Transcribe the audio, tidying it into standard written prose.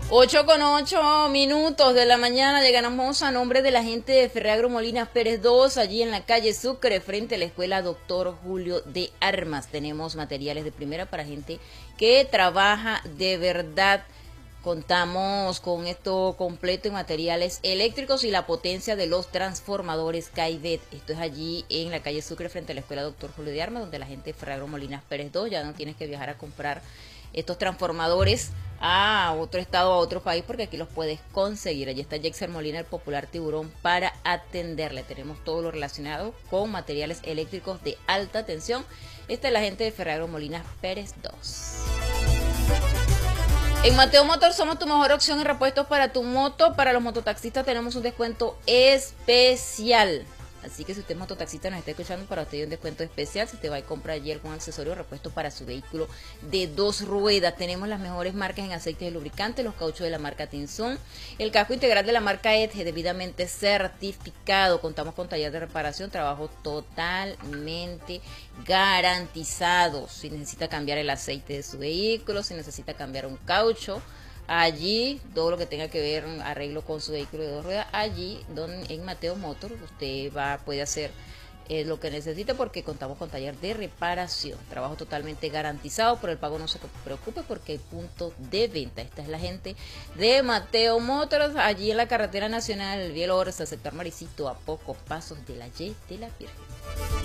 8:08 de la mañana llegamos a nombre de la gente de Ferreagro Molinas Pérez 2, allí en la calle Sucre, frente a la escuela Doctor Julio de Armas. Tenemos materiales de primera para gente que trabaja de verdad. Contamos con esto completo en materiales eléctricos y la potencia de los transformadores Caivet. Esto es allí en la calle Sucre, frente a la escuela Doctor Julio de Armas, donde la gente de Ferreagro Molinas Pérez 2, ya no tienes que viajar a comprar estos transformadores a otro estado, a otro país, porque aquí los puedes conseguir. Allí está Jexer Molina, el popular tiburón, para atenderle. Tenemos todo lo relacionado con materiales eléctricos de alta tensión. Esta es la gente de Ferreagro Molinas Pérez 2. En Mateo Motor somos tu mejor opción en repuestos para tu moto. Para los mototaxistas tenemos un descuento especial. Así que si usted es mototaxista, nos está escuchando, para usted hay un descuento especial. Si usted va y compra allí algún accesorio o repuesto para su vehículo de 2 ruedas. Tenemos las mejores marcas en aceites de lubricante, los cauchos de la marca Tinson, el casco integral de la marca Edge, debidamente certificado. Contamos con taller de reparación, trabajo totalmente garantizado. Si necesita cambiar el aceite de su vehículo, si necesita cambiar un caucho, allí todo lo que tenga que ver arreglo con su vehículo de 2 ruedas, allí en Mateo Motor usted puede hacer lo que necesite, porque contamos con taller de reparación, trabajo totalmente garantizado. Por el pago no se preocupe, porque hay punto de venta. Esta es la gente de Mateo Motors, allí en la carretera nacional Biel Orza, sector Maricito, a pocos pasos de la Y de la Virgen.